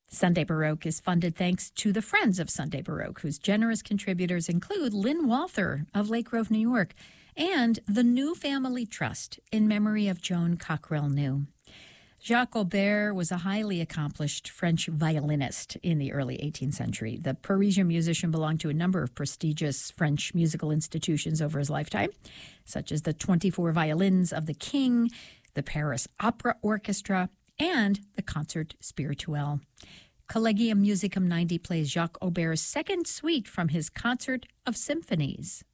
Sunday Baroque is funded thanks to the Friends of Sunday Baroque, whose generous contributors include Lynn Walther of Lake Grove, New York, and the New Family Trust in memory of Joan Cockrell New. Jacques Aubert was a highly accomplished French violinist in the early 18th century. The Parisian musician belonged to a number of prestigious French musical institutions over his lifetime, such as the 24 Violins of the King, the Paris Opera Orchestra, and the Concert Spirituel. Collegium Musicum 90 plays Jacques Aubert's second suite from his Concert of Symphonies.